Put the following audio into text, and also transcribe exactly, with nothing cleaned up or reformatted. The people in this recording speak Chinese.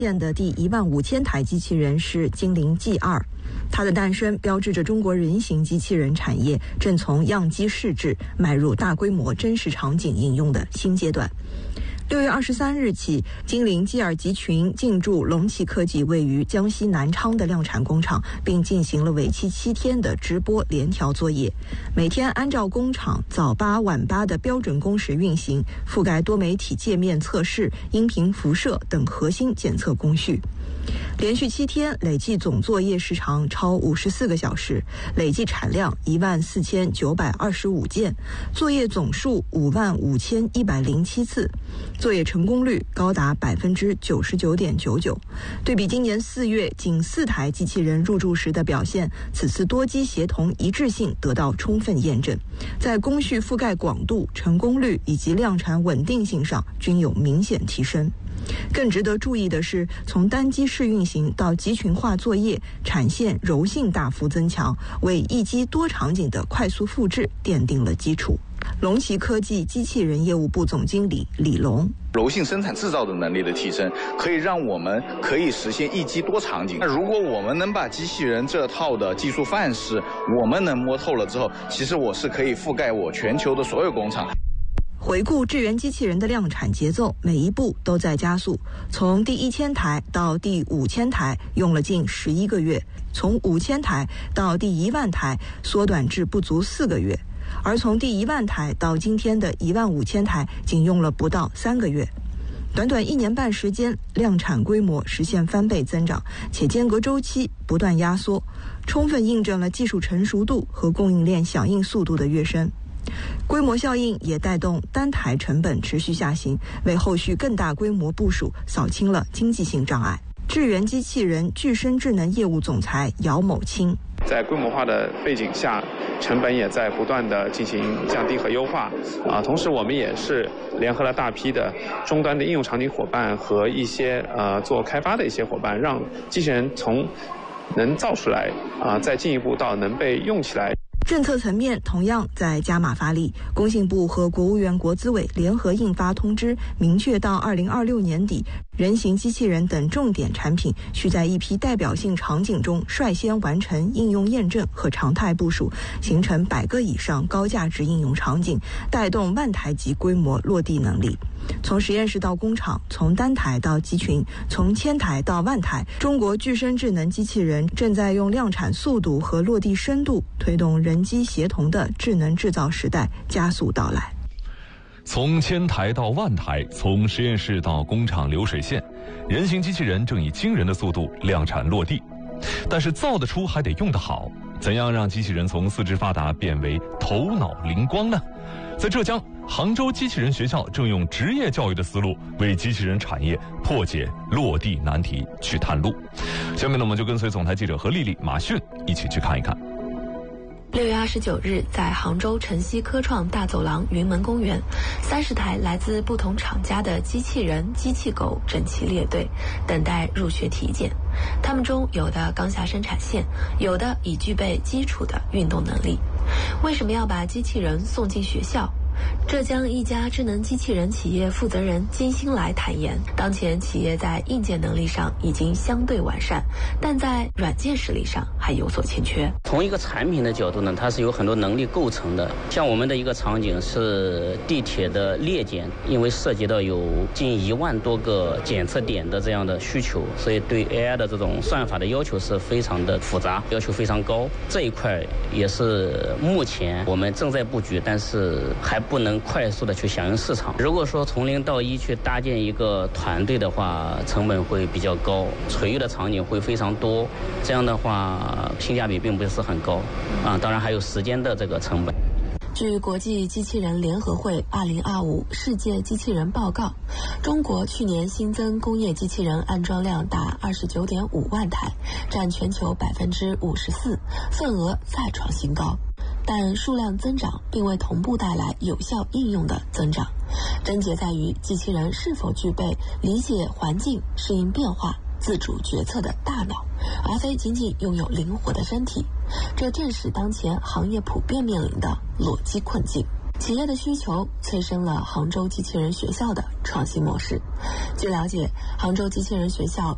现的第一万五千台机器人是精灵 G 二，它的诞生标志着中国人形机器人产业正从样机试制迈入大规模真实场景应用的新阶段。六月二十三日起，精灵 G 二集群进驻龙旗科技位于江西南昌的量产工厂，并进行了为期七天的直播联调作业，每天按照工厂早八晚八的标准工时运行，覆盖多媒体界面测试、音频辐射等核心检测工序。连续七天累计总作业时长超五十四个小时，累计产量一万四千九百二十五件，作业总数五万五千一百零七次，作业成功率高达百分之九十九点九九。对比今年四月仅四台机器人入驻时的表现，此次多机协同一致性得到充分验证，在工序覆盖广度、成功率以及量产稳定性上均有明显提升。更值得注意的是，从单机试运行到集群化作业，产线柔性大幅增强，为一机多场景的快速复制奠定了基础。龙旗科技机器人业务部总经理李龙： 柔性生产制造的能力的提升，可以让我们可以实现一机多场景。那如果我们能把机器人这套的技术范式我们能摸透了之后，其实我是可以覆盖我全球的所有工厂。 回顾智源机器人的量产节奏，每一步都在加速。从第一千台到第五千台，用了近十一个月；从五千台到第一万台，缩短至不足四个月；而从第一万台到今天的一万五千台，仅用了不到三个月。短短一年半时间，量产规模实现翻倍增长，且间隔周期不断压缩，充分印证了技术成熟度和供应链响应速度的跃升。规模效应也带动单台成本持续下行，为后续更大规模部署扫清了经济性障碍。智源机器人具身智能业务总裁姚某清： 在规模化的背景下，成本也在不断的进行降低和优化啊。同时，我们也是联合了大批的终端的应用场景伙伴和一些呃做开发的一些伙伴，让机器人从能造出来啊，再进一步到能被用起来。 政策层面同样在加码发力，工信部和国务院国资委联合印发通知，明确到二零二六年底，人形机器人等重点产品需在一批代表性场景中率先完成应用验证和常态部署，形成百个以上高价值应用场景，带动万台级规模落地能力。从实验室到工厂，从单台到集群，从千台到万台，中国具身智能机器人正在用量产速度和落地深度推动人机协同的智能制造时代加速到来。 从千台到万台，从实验室到工厂流水线，人形机器人正以惊人的速度量产落地。但是造得出还得用得好，怎样让机器人从四肢发达变为头脑灵光呢？在浙江杭州机器人学校正用职业教育的思路为机器人产业破解落地难题去探路。下面呢，我们就跟随总台记者何丽丽、马迅一起去看一看。 六月二十九日，在杭州晨曦科创大走廊云门公园，三十台来自不同厂家的机器人、机器狗整齐列队，等待入学体检。他们中有的刚下生产线，有的已具备基础的运动能力。为什么要把机器人送进学校？浙江一家智能机器人企业负责人金新来坦言，当前企业在硬件能力上已经相对完善，但在软件实力上还有所欠缺。 从一个产品的角度呢，它是有很多能力构成的。像我们的一个场景是地铁的列检，因为涉及到有近一万多个检测点的这样的需求，所以对 A I 的这种算法的要求是非常的复杂，要求非常高。这一块也是目前我们正在布局，但是还不能快速的去响应市场。如果说从零到一去搭建一个团队的话，成本会比较高，垂直的场景会非常多，这样的话性价比并不是很高啊。当然还有时间的这个成本。 据国际机器人联合会二零二五世界机器人报告，中国去年新增工业机器人安装量达二十九点五万台，占全球百分之五十四，份额再创新高。但数量增长并未同步带来有效应用的增长，症结在于机器人是否具备理解环境、适应变化、自主决策的大脑，而非仅仅拥有灵活的身体。这正是当前行业普遍面临的裸机困境。企业的需求催生了杭州机器人学校的创新模式。据了解，杭州机器人学校